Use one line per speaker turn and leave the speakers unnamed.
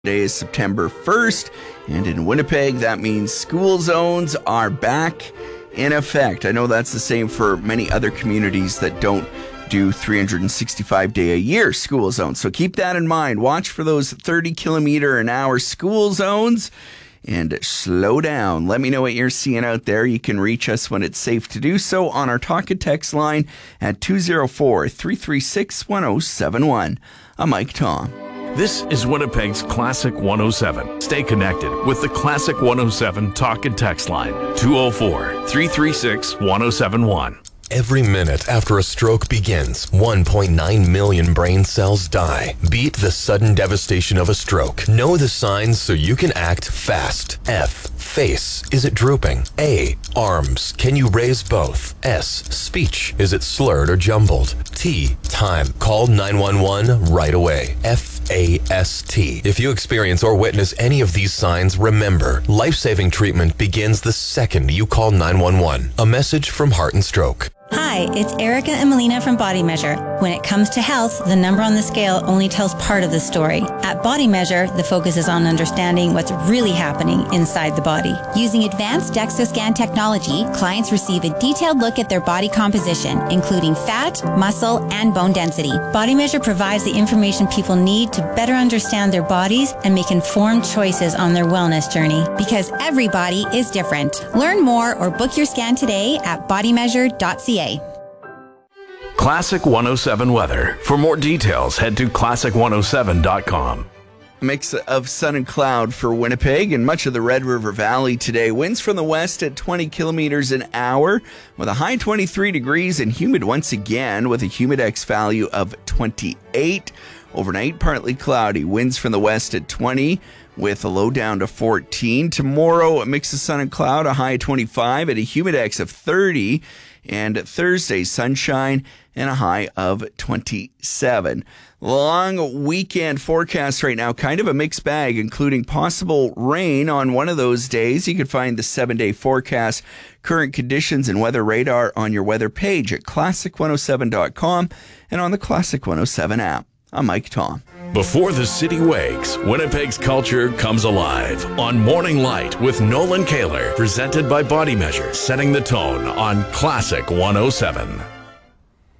Today is September 1st, and in Winnipeg, that means school zones are back in effect. I know that's the same for many other communities that don't do 365-day-a-year school zones. So keep that in mind. Watch for those 30-kilometer-an-hour school zones and slow down. Let me know what you're seeing out there. You can reach us when it's safe to do so on our talk and text line at 204-336-1071. I'm Mike Tom.
This is Winnipeg's Classic 107. Stay connected with the Classic 107 talk and text line, 204-336-1071.
Every minute after a stroke begins, 1.9 million brain cells die. Beat the sudden devastation of a stroke. Know the signs so you can act fast. F. Face. Is it drooping? A. Arms. Can you raise both? S. Speech. Is it slurred or jumbled? T. Time. Call 911 right away. FAST. If you experience or witness any of these signs, remember, life-saving treatment begins the second you call 911. A message from Heart and Stroke.
Hi, it's Erica and Melina from Body Measure. When it comes to health, the number on the scale only tells part of the story. At Body Measure, the focus is on understanding what's really happening inside the body. Using advanced DEXA scan technology, clients receive a detailed look at their body composition, including fat, muscle, and bone density. Body Measure provides the information people need to better understand their bodies and make informed choices on their wellness journey. Because every body is different. Learn more or book your scan today at bodymeasure.ca.
Classic 107 weather. For more details, head to classic107.com.
A mix of sun and cloud for Winnipeg and much of the Red River Valley today. Winds from the west at 20 kilometers an hour with a high 23 degrees and humid once again with a humidex value of 28. Overnight, partly cloudy. Winds from the west at 20 with a low down to 14. Tomorrow, a mix of sun and cloud, a high of 25 and a humidex of 30. And Thursday, sunshine and a high of 27. Long weekend forecast right now, kind of a mixed bag, including possible rain on one of those days. You can find the 7-day forecast, current conditions, and weather radar on your weather page at classic107.com and on the Classic 107 app. I'm Mike Tom.
Before the city wakes, Winnipeg's culture comes alive on Morning Light with Nolan Kaler, presented by Body Measure, setting the tone on Classic 107.